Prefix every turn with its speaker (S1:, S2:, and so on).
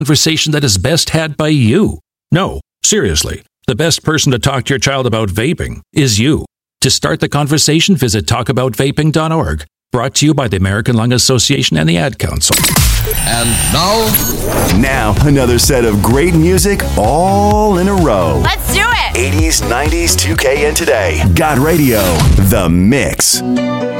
S1: conversation that is best had by you. No, seriously, the best person to talk to your child about vaping is you. To start the conversation, visit talkaboutvaping.org. Brought to you by the American Lung Association and the Ad Council.
S2: And
S3: now another set of great music all in a row.
S4: Let's do it!
S3: 80s, 90s, 2K, and today. Got Radio, The Mix.